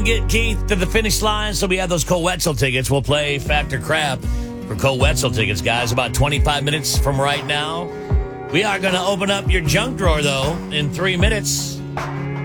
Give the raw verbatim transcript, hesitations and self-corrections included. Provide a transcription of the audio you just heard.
get Keith to the finish line, so we have those Cole Wetzel tickets. We'll play Factor Crap for Cole Wetzel tickets, guys, about twenty-five minutes from right now. We are going to open up your junk drawer, though, in three minutes.